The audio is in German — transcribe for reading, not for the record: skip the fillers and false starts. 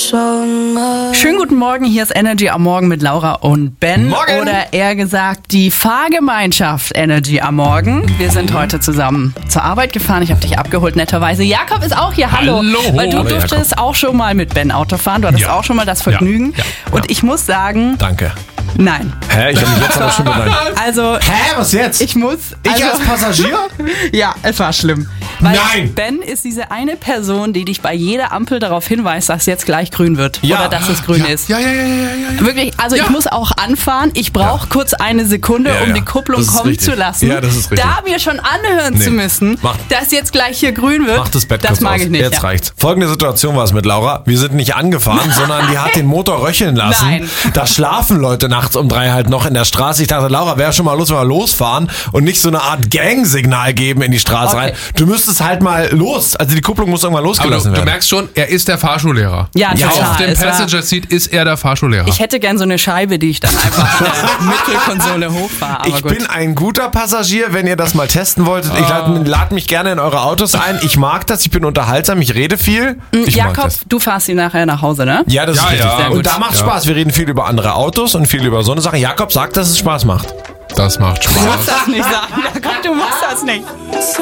Schönen guten Morgen, hier ist Energy am Morgen mit Laura und Ben. Morgen. Oder eher gesagt, die Fahrgemeinschaft Energy am Morgen. Wir sind heute zusammen zur Arbeit gefahren. Ich habe dich abgeholt, netterweise. Jakob ist auch hier, hallo. Weil du durftest auch schon mal mit Ben Auto fahren. Du hattest auch schon mal das Vergnügen. Und ich muss sagen... Danke. Nein. Hä? Ich habe mich jetzt aber schon bedankt. Also... Hä? Was jetzt? Ich als Passagier? Ja, es war schlimm. Weil Nein! Ben ist diese eine Person, die dich bei jeder Ampel darauf hinweist, dass jetzt gleich grün wird. Ja. Oder dass es grün ist. Ja. Wirklich, also ich muss auch anfahren. Ich brauche kurz eine Sekunde, um die Kupplung Das ist kommen richtig. zu lassen. Ja, das ist richtig. Da mir schon anhören zu müssen, dass jetzt gleich hier grün wird, Mach das Bett das kurz mag aus. ich nicht. Jetzt reicht's. Folgende Situation war es mit Laura. Wir sind nicht angefahren, sondern die hat den Motor röcheln lassen. Nein. Da schlafen Leute nachts um 3 halt noch in der Straße. Ich dachte, Laura, wäre schon mal los, wenn wir losfahren und nicht so eine Art Gang-Signal geben in die Straße rein. Du müsstest halt mal los. Also die Kupplung muss irgendwann losgelassen Aber du werden. merkst schon, er ist der Fahrschullehrer. Ja, total. Auf dem Es war- Passenger Seat ist er der Fahrschullehrer. Ich hätte gern so eine Scheibe, die ich dann einfach an der Mittelkonsole hochfahre. Aber Ich gut. bin ein guter Passagier, wenn ihr das mal testen wolltet. Ich lade mich gerne in eure Autos ein. Ich mag das, ich bin unterhaltsam, ich rede viel. Ich mag Jakob, das. du fahrst ihn nachher nach Hause, ne? Ja, das ist Ja, richtig. ja. Sehr Und gut. da macht Spaß. Wir reden viel über andere Autos und viel über so eine Sachen. Jakob sagt, dass es Spaß macht. Das macht Du Spaß. musst das nicht sagen. Jakob, du musst das nicht.